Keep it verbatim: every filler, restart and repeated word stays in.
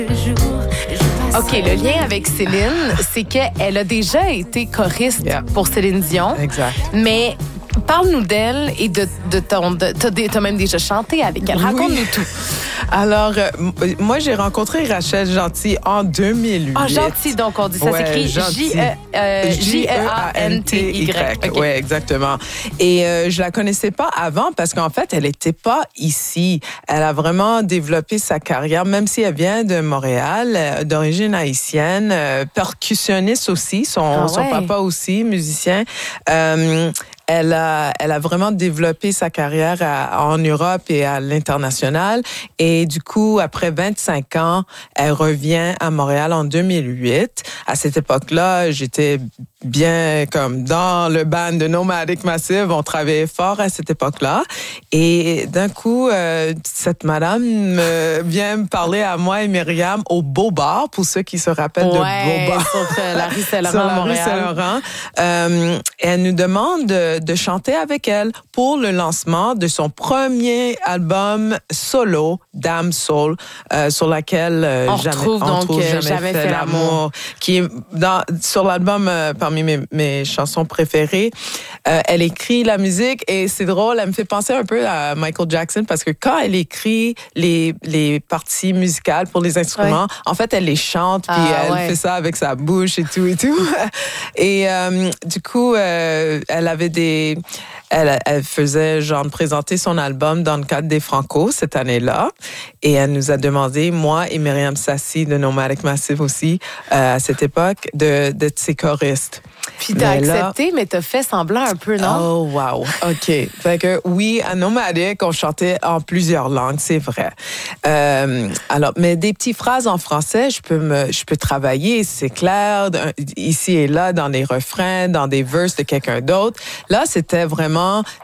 OK, le lien avec Céline, c'est qu'elle a déjà été choriste Yeah. pour Céline Dion. Exact. Mais parle-nous d'elle et de, de ton... De, t'as, des- t'as même déjà chanté avec elle. Raconte-nous Oui. tout. Alors, euh, m- moi, j'ai rencontré Rachel Gentil en deux mille huit. Ah, gentil, donc on dit ça Ouais, s'écrit gentil. J E, euh, J E A N T Y. OK. Oui, exactement. Et euh, je la connaissais pas avant parce qu'en fait, elle était pas ici. Elle a vraiment développé sa carrière, même si elle vient de Montréal, euh, d'origine haïtienne, euh, percussionniste aussi, son, Ah son ouais. papa aussi, musicien. Euh, Elle a, elle a vraiment développé sa carrière à- en Europe et à l'international. Et du coup, après vingt-cinq ans, elle revient à Montréal en deux mille huit. À cette époque-là, j'étais bien comme dans le band de Nomadic Massive. On travaillait fort à cette époque-là. Et d'un coup, euh, cette madame euh, vient me parler à moi et Myriam au Beau Bar, pour ceux qui se rappellent Ouais, de Beau Bar. sur euh, la rue Saint-Laurent Sur à la rue Montréal. Saint-Laurent. Euh, elle nous demande de, de chanter avec elle pour le lancement de son premier album solo, Damn Soul, euh, sur laquelle euh, On jamais, retrouve donc, trouve euh, jamais, Jamais fait, fait l'amour, l'amour. qui est dans, sur l'album euh, parmi mes, mes chansons préférées. Euh, elle écrit la musique et c'est drôle, elle me fait penser un peu à Michael Jackson parce que quand elle écrit les, les parties musicales pour les instruments, ouais. en fait, elle les chante puis Ah, elle ouais. fait ça avec sa bouche et tout et tout. Et euh, du coup, euh, elle avait des... Elle, elle faisait genre présenter son album dans le cadre des Franco cette année-là. Et elle nous a demandé, moi et Myriam Sassi de Nomadic Massive aussi, euh, à cette époque, de, d'être ses choristes. Puis t'as Mais là- accepté, mais t'as fait semblant un peu, non? Oh, wow. OK. Fait que oui, à Nomadic, on chantait en plusieurs langues, c'est vrai. Euh, alors, mais des petites phrases en français, je peux me, je peux travailler, c'est clair, d'un- ici et là, dans des refrains, dans des verses de quelqu'un d'autre. Là, c'était vraiment